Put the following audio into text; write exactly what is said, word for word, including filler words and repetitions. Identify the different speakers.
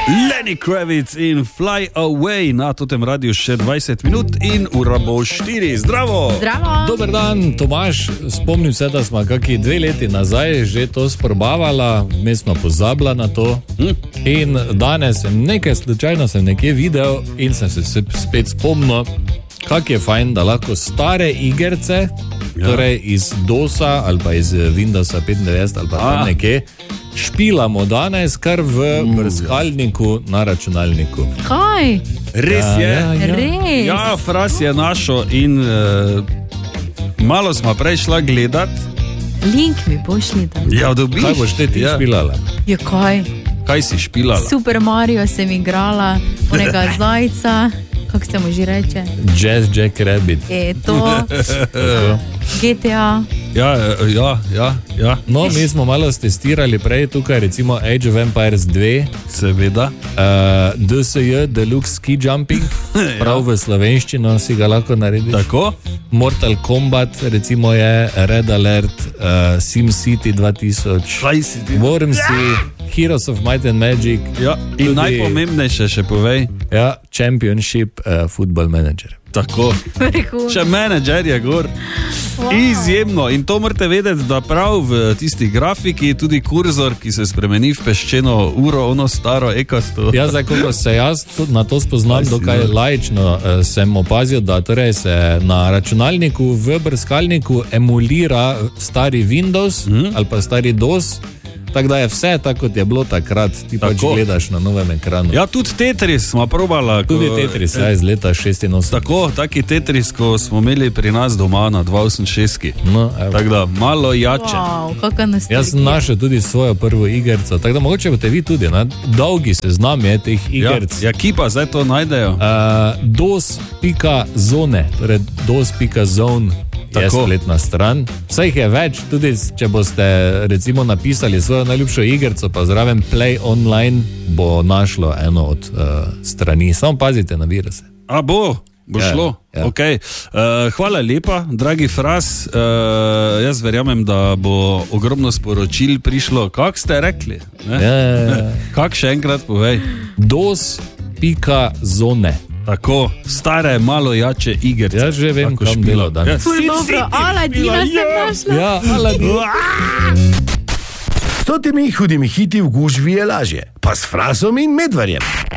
Speaker 1: Lenny Kravitz in Fly Away na totem radiju še dvajset minut in ura bo štiri. Zdravo!
Speaker 2: Zdravo!
Speaker 3: Dober dan, Tomaž. Spomnim se, da smo kakšni dve leti nazaj že to sprobavala, mi smo pozabila na to. Hm? In danes sem nekaj slučajno sem nekje videl in sem se spet spomnil, kak je fajn, da lahko stare igrice, ja. Torej iz dosa ali pa iz Windowsa petindevetdeset ali pa tam nekje, špilamo danes kar v brskalniku na računalniku.
Speaker 2: Kaj?
Speaker 1: Res je.
Speaker 3: Ja, ja, ja.
Speaker 2: Res?
Speaker 1: Ja, Fras je našo in uh, malo smo prej šla gledat.
Speaker 2: Link mi pošli tam.
Speaker 1: Ja, dobiš.
Speaker 3: Kaj boš te ti
Speaker 1: ja.
Speaker 3: špilala?
Speaker 2: Ja, kaj?
Speaker 1: Kaj si špilala?
Speaker 2: Super Mario sem igrala, onega zajca, kako se mu že reče?
Speaker 3: Jazz Jack Rabbit.
Speaker 2: E, to, G T A.
Speaker 1: Ja, ja, ja, ja.
Speaker 3: No, mi smo malo testirali prej tukaj, recimo Age of Empires dva.
Speaker 1: Seveda.
Speaker 3: Uh, D S J, Deluxe Ski Jumping, prav v slovenščino si ga lahko narediš.
Speaker 1: Tako?
Speaker 3: Mortal Kombat, recimo je Red Alert, uh, SimCity dva tisoč, Wormsy, Heroes of Might and Magic.
Speaker 1: Ja, in tudi, najpomembnejše še povej.
Speaker 3: Ja, Championship uh, Football Manager.
Speaker 1: Tako. Še menedžer je gor. Wow. Izjemno. In to morate vedeti, da prav v tisti grafiki tudi kurzor, ki se spremeni v peščeno uro, ono staro ekasto.
Speaker 3: Ja, zdaj, kako se jaz na to spoznam, dokaj laično, sem opazil, da torej se na računalniku v brskalniku emulira stari Windows hmm? ali pa stari DOS. Tako da je vse tako, kot je bilo takrat, ti pač gledaš na novem ekranu.
Speaker 1: Ja, tudi Tetris smo probala. Ko...
Speaker 3: Tudi Tetris, ja, iz leta šestinosemdeset.
Speaker 1: Tako, taki Tetris, ko smo imeli pri nas doma na dva osem šest.
Speaker 3: No,
Speaker 1: tako da, malo jače.
Speaker 2: Wow, kakšna nostalgija.
Speaker 3: Jaz sem našel tudi svojo prvo igrico, tako da mogoče boste vi tudi, ne? Dolgi seznam je teh igric.
Speaker 1: Ja, ja, ki pa zdaj to najdejo?
Speaker 3: Uh, dos pika zone, torej dos pika zone. Je spletna stran. Vse jih je več, tudi če boste recimo napisali svojo najljubšo igrico, pa zraven Play Online bo našlo eno od uh, strani. Samo pazite na viruse.
Speaker 1: A bo? Bo ja, šlo? Ja. Okay. Uh, hvala lepa, dragi Fras. Uh, jaz verjamem, da bo ogromno sporočil prišlo. Kak ste rekli?
Speaker 3: Ja, ja, ja.
Speaker 1: Kak še enkrat povej?
Speaker 3: dos pika zone.
Speaker 1: Tako, stare, malo jače igrice.
Speaker 3: Jaz že vem, kam bilo danes.
Speaker 2: Ful dobro, Aladina sem našla.
Speaker 3: Ja, Aladina.
Speaker 4: S temi hudimi hiti v gužvi je lažje, pa s Frasom in Medvarjem.